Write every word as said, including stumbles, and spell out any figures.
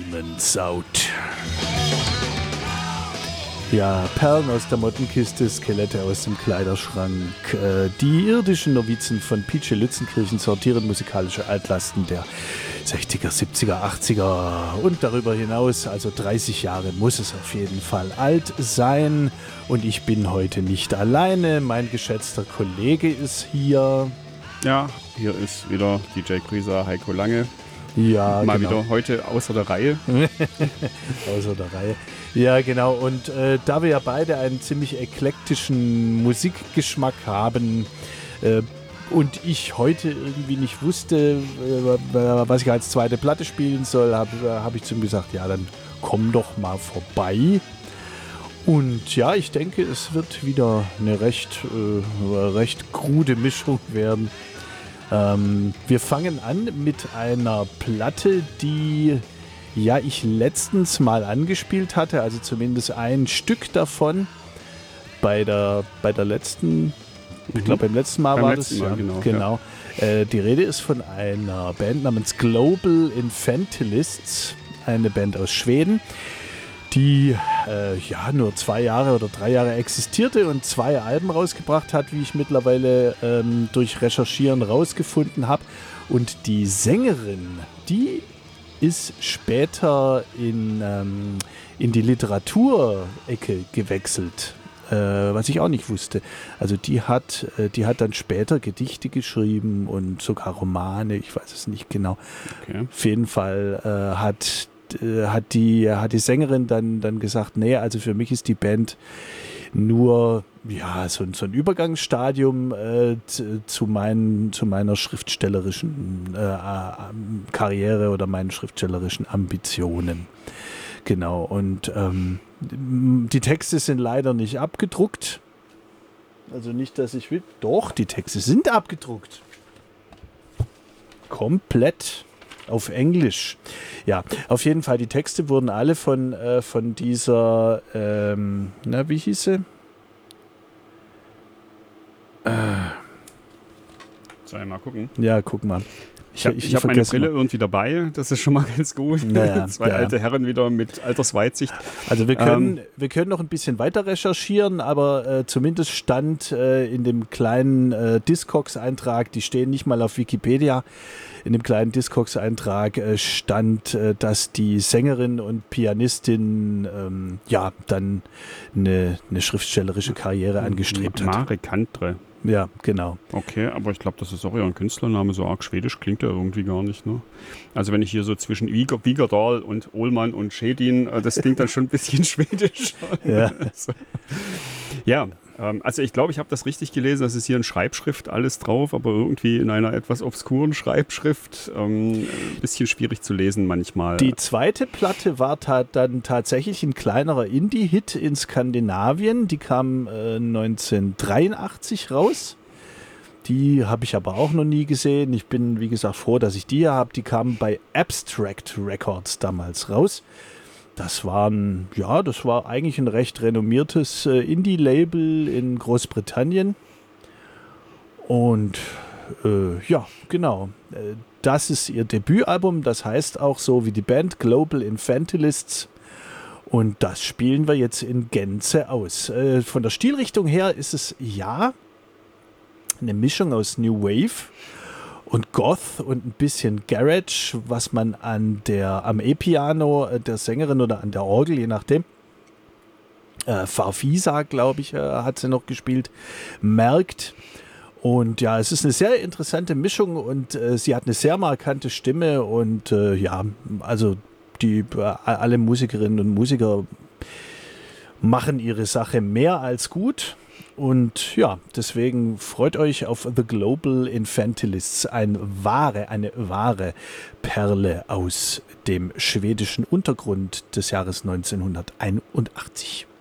Demons Out. Ja, Perlen aus der Mottenkiste, Skelette aus dem Kleiderschrank. Äh, die irdischen Novizen von Pietsche Lützenkirchen sortieren musikalische Altlasten der sechziger, siebziger, achtziger und darüber hinaus, also dreißig Jahre muss es auf jeden Fall alt sein. Und ich bin heute nicht alleine, mein geschätzter Kollege ist hier. Ja, hier ist wieder D J Grieser, Heiko Lange. Ja, Mal genau. wieder heute außer der Reihe. Außer der Reihe. Ja, genau. Und äh, da wir ja beide einen ziemlich eklektischen Musikgeschmack haben äh, und ich heute irgendwie nicht wusste, äh, was ich als zweite Platte spielen soll, habe äh, hab ich zu ihm gesagt, ja, dann komm doch mal vorbei. Und ja, ich denke, es wird wieder eine recht, äh, recht krude Mischung werden. Ähm, wir fangen an mit einer Platte, die ja ich letztens mal angespielt hatte, also zumindest ein Stück davon bei der, bei der letzten, mhm. ich glaube beim letzten Mal beim war letzten das, Mal, ja, genau. genau. Ja. Äh, die Rede ist von einer Band namens Global Infantilists, eine Band aus Schweden, die äh, ja nur zwei Jahre oder drei Jahre existierte und zwei Alben rausgebracht hat, wie ich mittlerweile ähm, durch Recherchieren rausgefunden habe. Und die Sängerin, die ist später in, ähm, in die Literaturecke gewechselt, äh, was ich auch nicht wusste. Also die hat, äh, die hat dann später Gedichte geschrieben und sogar Romane, ich weiß es nicht genau. Okay. Auf jeden Fall äh, hat hat die, hat die Sängerin dann, dann gesagt, nee, also für mich ist die Band nur ja, so, so ein Übergangsstadium äh, zu, zu, mein, zu meiner schriftstellerischen äh, Karriere oder meinen schriftstellerischen Ambitionen. Genau, und ähm, die Texte sind leider nicht abgedruckt. Also nicht, dass ich will. Doch, die Texte sind abgedruckt. Komplett. Auf Englisch. Ja, auf jeden Fall, die Texte wurden alle von, äh, von dieser, ähm, na, wie hieß sie? Äh. Soll ich mal gucken? Ja, guck mal. Ich, ich, ich habe meine Brille mal. irgendwie dabei, das ist schon mal ganz gut. Naja, Zwei ja. alte Herren wieder mit Altersweitsicht. Also wir können, ähm, wir können noch ein bisschen weiter recherchieren, aber äh, zumindest stand äh, in dem kleinen äh, Discogs-Eintrag, die stehen nicht mal auf Wikipedia, in dem kleinen Discogs-Eintrag äh, stand, äh, dass die Sängerin und Pianistin ähm, ja dann eine, eine schriftstellerische Karriere angestrebt hat. Mare Kantre. Ja, genau. Okay, aber ich glaube, das ist auch ja ein Künstlername, so arg schwedisch klingt er irgendwie gar nicht. Ne? Also wenn ich hier so zwischen Wieger, Wiegerdal und Ohlmann und Schedin, äh, das klingt dann schon ein bisschen schwedisch. Ja, also, ja ähm, also ich glaube, ich habe das richtig gelesen, das ist hier in Schreibschrift alles drauf, aber irgendwie in einer etwas obskuren Schreibschrift, ähm, ein bisschen schwierig zu lesen manchmal. Die zweite Platte war ta- dann tatsächlich ein kleinerer Indie-Hit in Skandinavien, die kam äh, neunzehnhundertdreiundachtzig raus. Die habe ich aber auch noch nie gesehen. Ich bin, wie gesagt, froh, dass ich die hier habe. Die kamen bei Abstract Records damals raus. Das waren, ja, das war eigentlich ein recht renommiertes äh, Indie-Label in Großbritannien. Und äh, ja, genau. Äh, das ist ihr Debütalbum. Das heißt auch so wie die Band Global Infantilists. Und das spielen wir jetzt in Gänze aus. Äh, von der Stilrichtung her ist es, ja, eine Mischung aus New Wave und Goth und ein bisschen Garage, was man an der, am E-Piano der Sängerin oder an der Orgel, je nachdem, äh, Farfisa, glaube ich, äh, hat sie noch gespielt, merkt. Und ja, es ist eine sehr interessante Mischung und äh, sie hat eine sehr markante Stimme und äh, ja, also die äh, alle Musikerinnen und Musiker machen ihre Sache mehr als gut. Und ja, deswegen freut euch auf The Global Infantilists, eine wahre, eine wahre Perle aus dem schwedischen Untergrund des Jahres neunzehnhunderteinundachtzig.